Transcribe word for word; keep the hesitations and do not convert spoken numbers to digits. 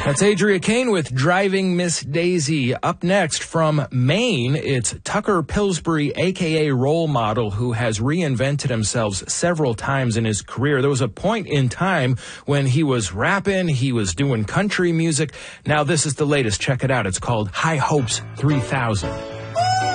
That's Adria Kane with Driving Miss Daisy. Up next from Maine, it's Tucker Pillsbury, a k a. Role Model, who has reinvented himself several times in his career. There was a point in time when he was rapping, he was doing country music. Now this is the latest. Check it out. It's called High Hopes three thousand.